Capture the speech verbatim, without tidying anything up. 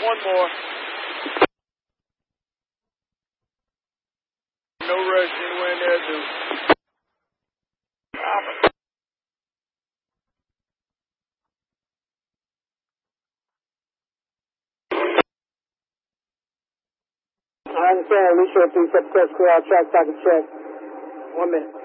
One more. No rush anywhere near dude. I understand. Alicia, please set the test clear. I'll track back and check. One minute.